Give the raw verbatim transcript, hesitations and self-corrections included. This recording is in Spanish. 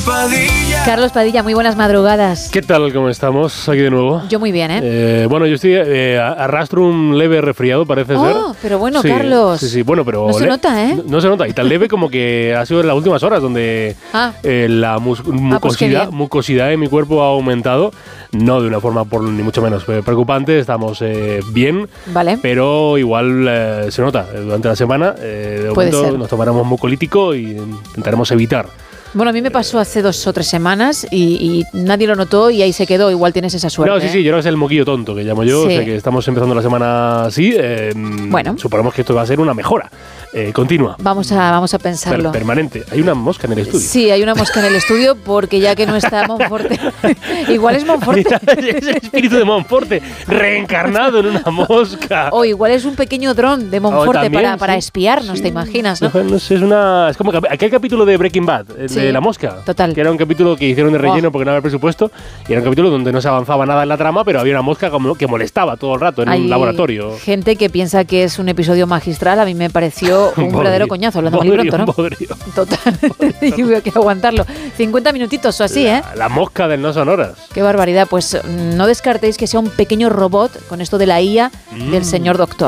Padilla. Carlos Padilla, muy buenas madrugadas. ¿Qué tal? ¿Cómo estamos? Aquí de nuevo. Yo muy bien, ¿eh? eh bueno, yo estoy eh, arrastro un leve resfriado, parece oh, ser. Oh, pero bueno, sí, Carlos. Sí, sí, bueno, pero... No se le- nota, ¿eh? No, no se nota, y tan leve como que ha sido en las últimas horas donde Ah. eh, la mus- Ah, pues qué mucosidad, bien. mucosidad de mi cuerpo ha aumentado. No de una forma por ni mucho menos eh, preocupante, estamos eh, bien, Vale. pero igual eh, se nota eh, durante la semana. Eh, de Puede momento ser. nos tomaremos mucolítico y intentaremos evitar. Bueno, a mí me pasó hace dos o tres semanas y, y nadie lo notó y ahí se quedó. Igual tienes esa suerte. No, sí, sí, yo creo que es el moquillo tonto que llamo yo, Sí. o sea que estamos empezando la semana así. Eh, Bueno. Suponemos que esto va a ser una mejora eh, continua, Vamos a, vamos a pensarlo. per- permanente. Hay una mosca en el estudio. Sí, hay una mosca en el estudio porque ya que no está Monforte, igual es Monforte. Es el espíritu de Monforte reencarnado en una mosca. O igual es un pequeño dron de Monforte también, para, para sí. espiarnos, Sí. ¿te imaginas? ¿No? No sé, es una. Es como que aquel capítulo de Breaking Bad, el Sí, de la mosca. total. Que era un capítulo que hicieron de relleno Oh. porque no había presupuesto. Y era un capítulo donde no se avanzaba nada en la trama, pero había una mosca como que molestaba todo el rato en Hay un laboratorio. gente que piensa que es un episodio magistral. A mí me pareció un Bodrio. verdadero coñazo, hablando mal y Bodrio, pronto, ¿no? bodrio. Total. Y hubo que aguantarlo. cincuenta minutitos o así, ¿eh? La, la mosca del no son horas. Qué barbaridad. Pues mm, no descartéis que sea un pequeño robot con esto de la I A del señor doctor.